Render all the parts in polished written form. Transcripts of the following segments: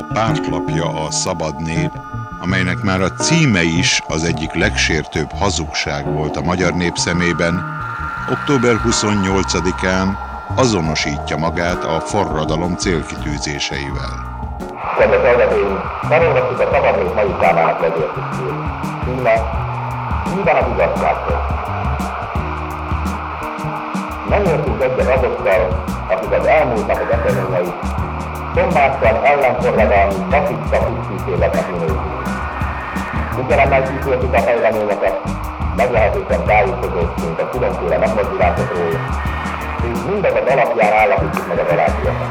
A pártlapja a Szabad Nép, amelynek már a címe is az egyik legsértőbb hazugság volt a magyar nép szemében, október 28-án azonosítja magát a forradalom célkitűzéseivel. Kedves hallgatóink, tanulhatjuk a Szabad Nép mai számának legértését. Címe: mi van az igazsághoz? Nem értünk egyet azokkal, akik az elmúlt napok eseményeit szommácsan ellenforradalmi fasiszta pusztítéletnek minősítik. Figyelemmel kísértük a fejleményeket, meglehetősen tájékozódtunk a különféle megmozdulásokról, és mindezek alapján állapítjuk meg az alábbiakat.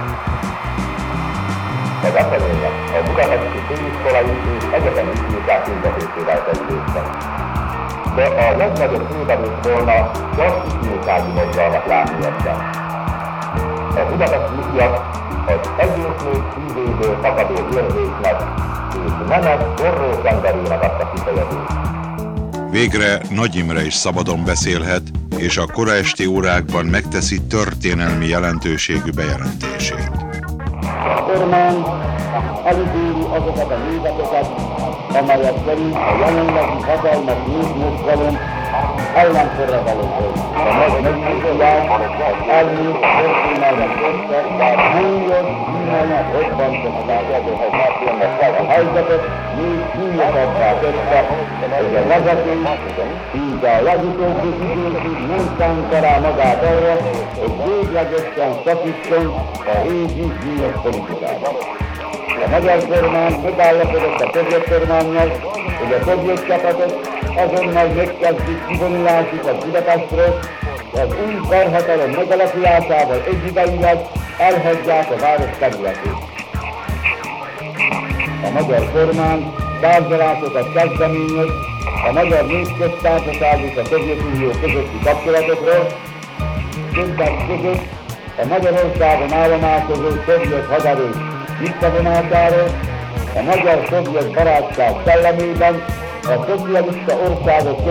Az események a budapesti főiskolai és egyetemi iskolák tüntetésével kezdődtek. De a legnagyobb főbenőt volna klasszikussági mozgalmat látni ebben. A budapesti ifjak az egész nép szívéből fakadó érzésnek és nemes forró szenvedélynek adta kifejezést. Végre Nagy Imre is szabadon beszélhet, és a kora esti órákban megteszi történelmi jelentőségű bejelentését. A kormány elítéli azokat a nézeteket, amelyek szerint a jelenlegi hatalmas népmozgalom ellenforradalom volt. A nagy megmozgalás az elmúlt történelmi korszak, bár súlyos bűnnek robbantották a helyzetet, még súlyosabbá tette, hogy a vezetés így a legutóbbi időszig nem szánta rá magát arra, hogy véglegesen szakítson a régi bűnös politikában. A magyar kormány megállapodott a szovjet kormánnyal, hogy a szovjet csapatok azonnal megkezdik kivonulásukat Budapestről, az új karhatalom megalakulásával egyidejűleg elhagyják a város területét. A magyar kormány tárgyalásokat kezdeményez a Magyar Népköztársaság és a Szovjetunió közötti kapcsolatokról, többek között a Magyarországon állomásozó szovjet haderők visszavonásáról, a magyar-szovjet barátság szellemében a szocialista országok